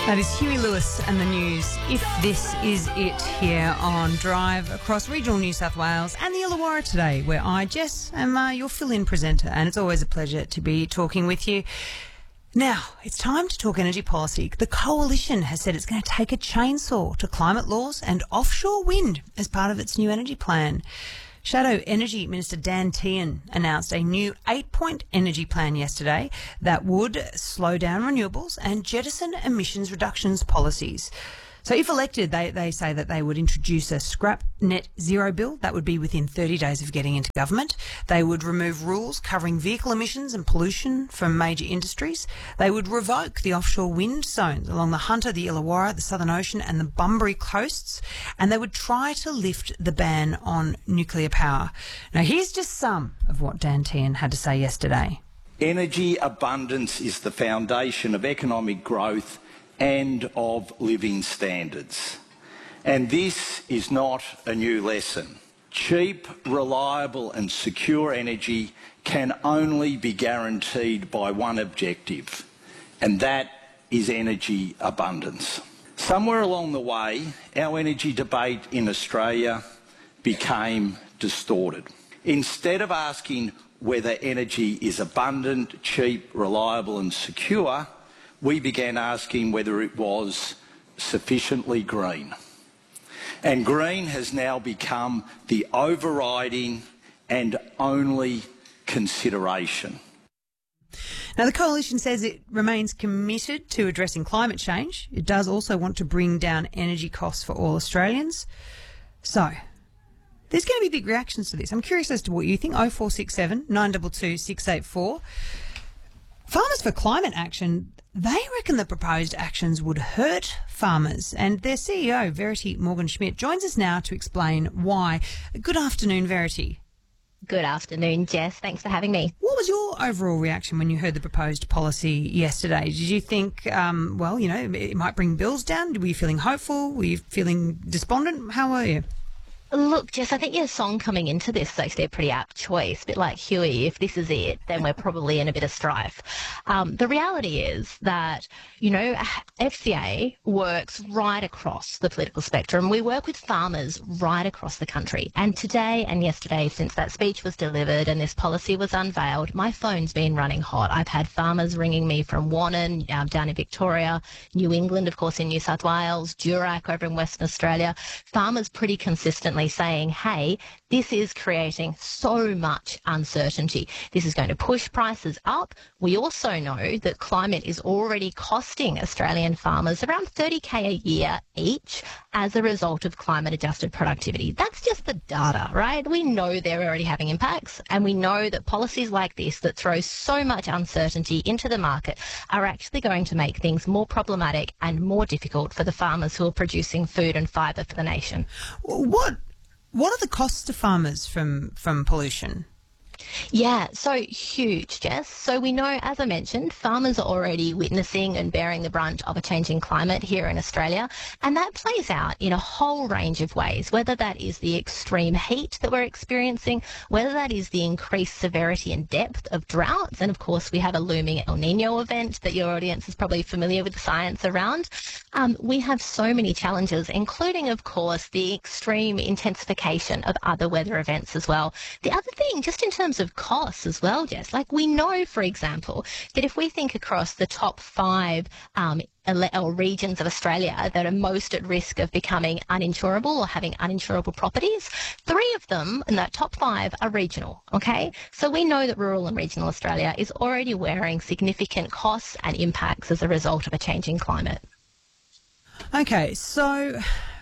That is Huey Lewis and the News. If this is it here on Drive across regional New South Wales and the Illawarra today, where I, Jess, am your fill-in presenter, and it's always a pleasure to be talking with you. Now, it's time to talk energy policy. The Coalition has said it's going to take a chainsaw to climate laws and offshore wind as part of its new energy plan. Shadow Energy Minister Dan Tehan announced a new 8-point energy plan yesterday that would slow down renewables and jettison emissions reductions policies. So if elected, they say that they would introduce a scrap net zero bill that would be within 30 days of getting into government. They would remove rules covering vehicle emissions and pollution from major industries. They would revoke the offshore wind zones along the Hunter, the Illawarra, the Southern Ocean and the Bunbury coasts. And they would try to lift the ban on nuclear power. Now, here's just some of what Dan Tehan had to say yesterday. Energy abundance is the foundation of economic growth and of living standards. And this is not a new lesson. Cheap, reliable and secure energy can only be guaranteed by one objective, and that is energy abundance. Somewhere along the way, our energy debate in Australia became distorted. Instead of asking whether energy is abundant, cheap, reliable and secure, we began asking whether it was sufficiently green. And green has now become the overriding and only consideration. Now, the Coalition says it remains committed to addressing climate change. It does also want to bring down energy costs for all Australians. So, there's going to be big reactions to this. I'm curious as to what you think. 0467 922 684. Farmers for Climate Action, they reckon the proposed actions would hurt farmers, and their CEO, Verity Morgan-Schmidt, joins us now to explain why. Good afternoon, Verity. Good afternoon, Jess. Thanks for having me. What was your overall reaction when you heard the proposed policy yesterday? Did you think, it might bring bills down? Were you feeling hopeful? Were you feeling despondent? How were you? Look, Jess, I think your song coming into this is actually a pretty apt choice. A bit like Huey, if this is it, then we're probably in a bit of strife. The reality is that, FCA works right across the political spectrum. We work with farmers right across the country. And today and yesterday, since that speech was delivered and this policy was unveiled, my phone's been running hot. I've had farmers ringing me from Wannon, down in Victoria, New England, of course, in New South Wales, Durack over in Western Australia. Farmers pretty consistently saying, hey, this is creating so much uncertainty. This is going to push prices up. We also know that climate is already costing Australian farmers around $30,000 a year each as a result of climate-adjusted productivity. That's just the data, right? We know they're already having impacts, and we know that policies like this that throw so much uncertainty into the market are actually going to make things more problematic and more difficult for the farmers who are producing food and fibre for the nation. What are the costs to farmers from pollution? Yeah, so huge, Jess. So we know, as I mentioned, farmers are already witnessing and bearing the brunt of a changing climate here in Australia, and that plays out in a whole range of ways, whether that is the extreme heat that we're experiencing, whether that is the increased severity and depth of droughts, and of course we have a looming El Nino event that your audience is probably familiar with the science around. We have so many challenges, including, of course, the extreme intensification of other weather events as well. The other thing, just in terms of costs as well, Jess, like we know, for example, that if we think across the top 5 regions of Australia that are most at risk of becoming uninsurable or having uninsurable properties, 3 of them in that top 5 are regional, okay? So we know that rural and regional Australia is already wearing significant costs and impacts as a result of a changing climate. Okay, so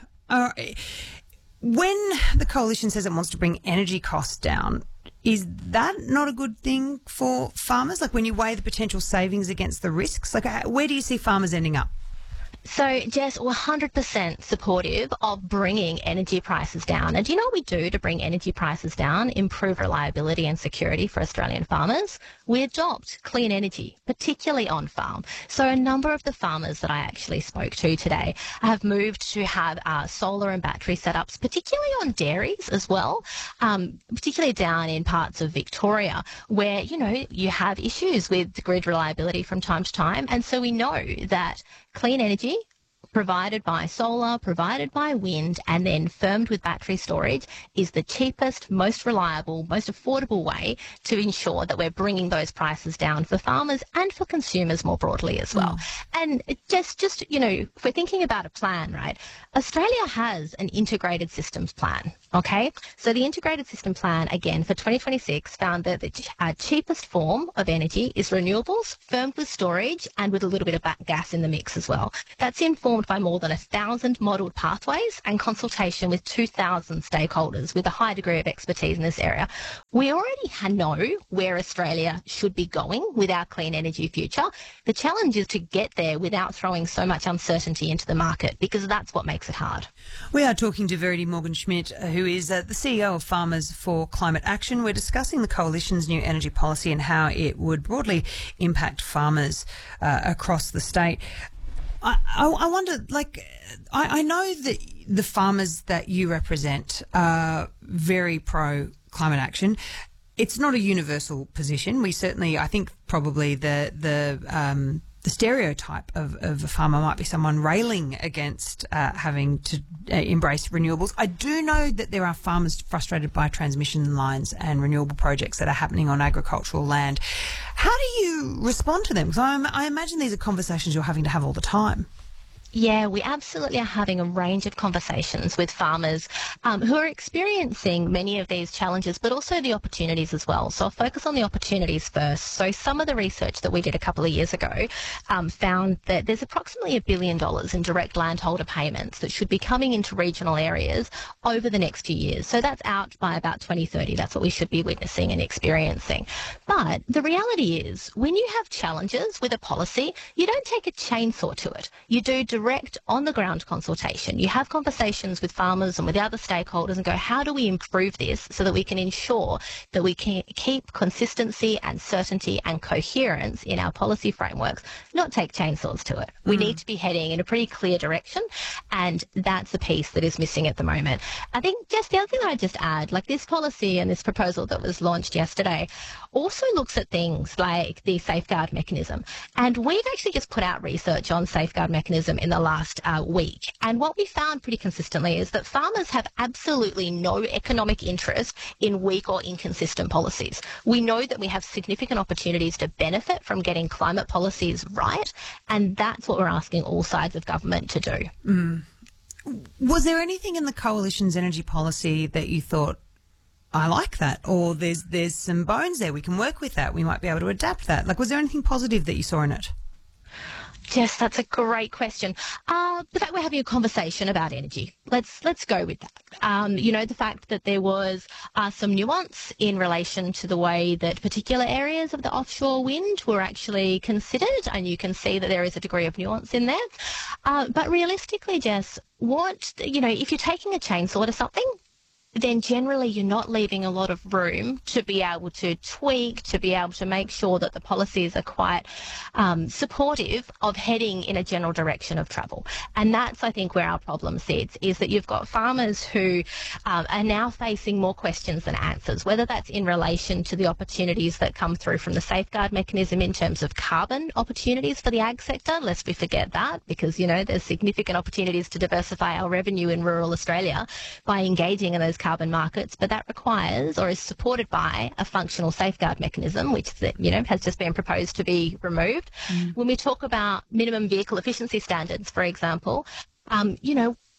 when the Coalition says it wants to bring energy costs down, is that not a good thing for farmers? Like when you weigh the potential savings against the risks, like where do you see farmers ending up? So, Jess, we're 100% supportive of bringing energy prices down. And do you know what we do to bring energy prices down, improve reliability and security for Australian farmers? We adopt clean energy, particularly on farm. So a number of the farmers that I actually spoke to today have moved to have solar and battery setups, particularly on dairies as well, particularly down in parts of Victoria where, you know, you have issues with grid reliability from time to time. And so we know that clean energy provided by solar, provided by wind, and then firmed with battery storage is the cheapest, most reliable, most affordable way to ensure that we're bringing those prices down for farmers and for consumers more broadly as well. And just you know, if we're thinking about a plan, right, Australia has an integrated systems plan, okay? So the integrated system plan, again, for 2026 found that the cheapest form of energy is renewables, firmed with storage, and with a little bit of gas in the mix as well. That's informed by more than 1,000 modelled pathways and consultation with 2,000 stakeholders with a high degree of expertise in this area. We already know where Australia should be going with our clean energy future. The challenge is to get there without throwing so much uncertainty into the market, because that's what makes it hard. We are talking to Verity Morgan-Schmidt, who is the CEO of Farmers for Climate Action. We're discussing the Coalition's new energy policy and how it would broadly impact farmers across the state. I wonder, like, I know that the farmers that you represent are very pro climate action. It's not a universal position. We certainly, I think, probably the stereotype of a farmer might be someone railing against having to embrace renewables. I do know that there are farmers frustrated by transmission lines and renewable projects that are happening on agricultural land. How do you respond to them? Because I imagine these are conversations you're having to have all the time. Yeah, we absolutely are having a range of conversations with farmers who are experiencing many of these challenges, but also the opportunities as well. So I'll focus on the opportunities first. So some of the research that we did a couple of years ago found that there's approximately $1 billion in direct landholder payments that should be coming into regional areas over the next few years. So that's out by about 2030. That's what we should be witnessing and experiencing. But the reality is, when you have challenges with a policy, you don't take a chainsaw to it. You do direct on-the-ground consultation. You have conversations with farmers and with the other stakeholders and go, how do we improve this so that we can ensure that we can keep consistency and certainty and coherence in our policy frameworks, not take chainsaws to it. We need to be heading in a pretty clear direction, and that's the piece that is missing at the moment. I think just the other thing that I'd just add, like this policy and this proposal that was launched yesterday also looks at things like the safeguard mechanism. And we've actually just put out research on safeguard mechanism in the last week. And what we found pretty consistently is that farmers have absolutely no economic interest in weak or inconsistent policies. We know that we have significant opportunities to benefit from getting climate policies right, and that's what we're asking all sides of government to do. Was there anything in the Coalition's energy policy that you thought, I like that, or there's some bones there, we can work with that, we might be able to adapt that? Like, was there anything positive that you saw in it? Jess, that's a great question. The fact we're having a conversation about energy, let's go with that. You know, the fact that there was some nuance in relation to the way that particular areas of the offshore wind were actually considered, and you can see that there is a degree of nuance in there. But realistically, Jess, if you're taking a chainsaw to something, then generally you're not leaving a lot of room to be able to tweak, to be able to make sure that the policies are quite supportive of heading in a general direction of travel. And that's, I think, where our problem sits, is that you've got farmers who are now facing more questions than answers, whether that's in relation to the opportunities that come through from the safeguard mechanism in terms of carbon opportunities for the ag sector. Lest we forget that, because, you know, there's significant opportunities to diversify our revenue in rural Australia by engaging in those carbon markets, but that requires or is supported by a functional safeguard mechanism, which, you know, has just been proposed to be removed. When we talk about minimum vehicle efficiency standards, for example,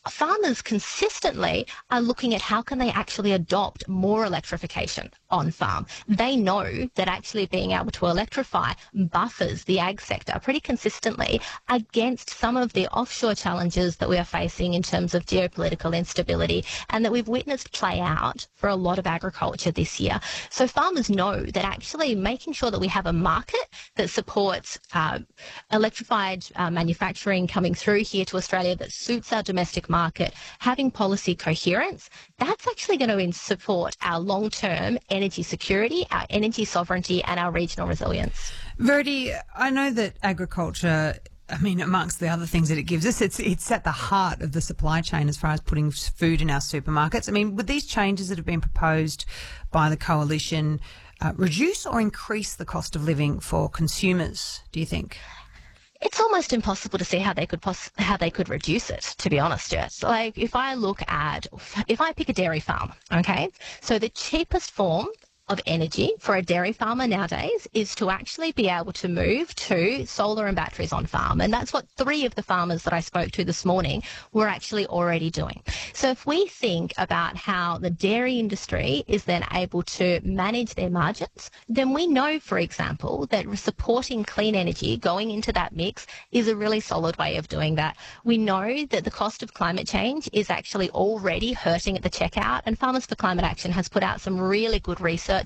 farmers consistently are looking at how can they actually adopt more electrification on farm. They know that actually being able to electrify buffers the ag sector pretty consistently against some of the offshore challenges that we are facing in terms of geopolitical instability and that we've witnessed play out for a lot of agriculture this year. So farmers know that actually making sure that we have a market that supports electrified manufacturing coming through here to Australia that suits our domestic market, having policy coherence, that's actually going to support our long-term energy security, our energy sovereignty and our regional resilience. Verity, I know that agriculture, I mean, amongst the other things that it gives us, it's at the heart of the supply chain as far as putting food in our supermarkets. I mean, would these changes that have been proposed by the coalition reduce or increase the cost of living for consumers, do you think? It's almost impossible to see how they could reduce it, to be honest, Jess. Like, if I pick a dairy farm, okay, so the cheapest form of energy for a dairy farmer nowadays is to actually be able to move to solar and batteries on farm. And that's what 3 of the farmers that I spoke to this morning were actually already doing. So if we think about how the dairy industry is then able to manage their margins, then we know, for example, that supporting clean energy going into that mix is a really solid way of doing that. We know that the cost of climate change is actually already hurting at the checkout, and Farmers for Climate Action has put out some really good research